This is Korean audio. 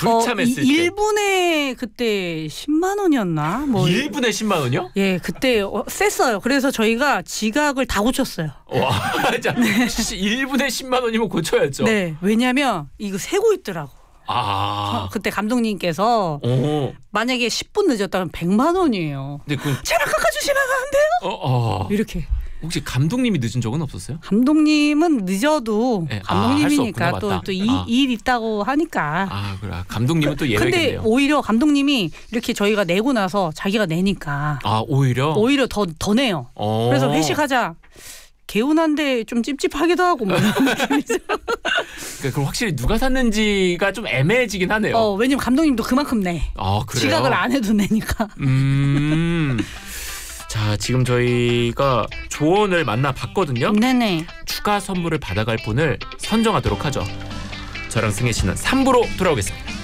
불참했을 때 1분에 그때 10만 원이었나? 뭐 1분에 10만 원이요? 예, 그때 셌어요. 그래서 저희가 지각을 다 고쳤어요. 와, 자, 1분에 10만 원이면 고쳐야죠. 네, 왜냐면 이거 세고 있더라고. 그때 감독님께서 만약에 10분 늦었다면 100만 원이에요. 근데 제발 깎아주시면 안 돼요? 이렇게. 혹시 감독님이 늦은 적은 없었어요? 감독님은 늦어도 네. 감독님이니까 또 일 있다고 하니까. 그래. 감독님은 또 예외겠네요. 근데 오히려 감독님이 이렇게 저희가 내고 나서 자기가 내니까. 오히려 더 내요. 그래서 회식하자. 개운한데 좀 찝찝하기도 하고 뭐 이런 느낌이죠. 그럼 확실히 누가 샀는지가 좀 애매해지긴 하네요. 왜냐면 감독님도 그만큼 내. 그래요? 지각을 안 해도 내니까. 자, 지금 저희가 조언을 만나봤거든요. 네네. 추가 선물을 받아갈 분을 선정하도록 하죠. 저랑 승혜 씨는 3부로 돌아오겠습니다.